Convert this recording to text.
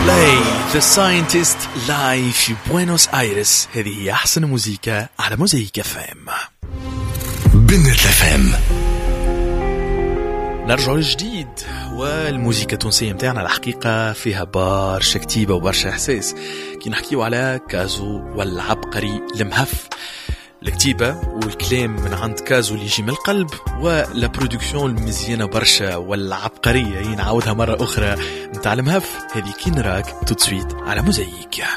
The Scientist لايف في بوينوس آيرس. هذه هي أحسن موسيقى على موزايك FM. بنت FM. نرجع للجديد، والموسيقى التونسية متاعنا الحقيقة فيها برشا كتيبة وبرشا إحساس. كي نحكيو على كازو والعبقري المهف، الكتيبة والكلام من عند كازو اللي يجي من القلب، ولا برودكسيون المزيانة برشا والعبقرية ينعاودها مرة أخرى متاع المهف. هذه كي نراك تتسويت على موزايك.